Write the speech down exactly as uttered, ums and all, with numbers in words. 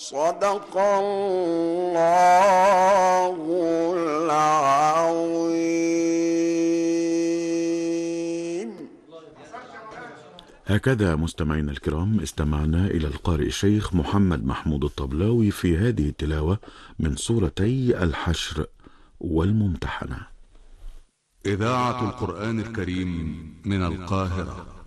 صدق الله العظيم. هكذا مستمعينا الكرام استمعنا إلى القارئ الشيخ محمد محمود الطبلاوي في هذه التلاوة من سورتي الحشر والممتحنة. إذاعة القرآن الكريم من القاهرة.